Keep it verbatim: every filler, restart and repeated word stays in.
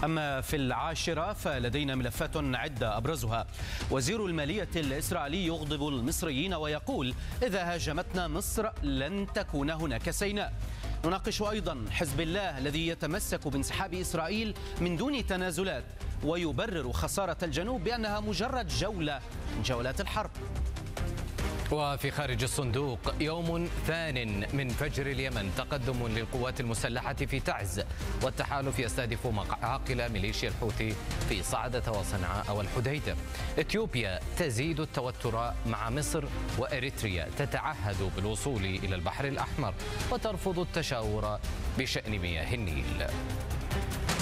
أما في العاشرة فلدينا ملفات عدة أبرزها: وزير المالية الإسرائيلي يغضب المصريين ويقول إذا هاجمتنا مصر لن تكون هناك سيناء. نناقش أيضا حزب الله الذي يتمسك بانسحاب إسرائيل من دون تنازلات ويبرر خسارة الجنوب بأنها مجرد جولة من جولات الحرب. وفي خارج الصندوق، يوم ثان من فجر اليمن، تقدم للقوات المسلحة في تعز، والتحالف يستهدف معاقل ميليشيا الحوثي في صعدة وصنعاء والحديدة. إثيوبيا تزيد التوتر مع مصر، وإريتريا تتعهد بالوصول إلى البحر الأحمر وترفض التشاور بشأن مياه النيل.